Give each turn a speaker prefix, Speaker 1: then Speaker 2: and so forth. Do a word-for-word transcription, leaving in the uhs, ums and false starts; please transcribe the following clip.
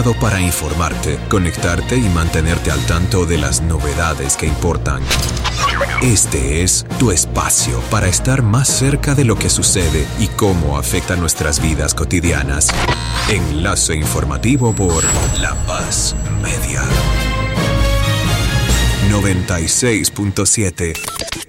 Speaker 1: creado para informarte, conectarte y mantenerte al tanto de las novedades que importan. Este es tu espacio para estar más cerca de lo que sucede y cómo afecta nuestras vidas cotidianas. Enlace informativo por La Paz Media. noventa y seis punto siete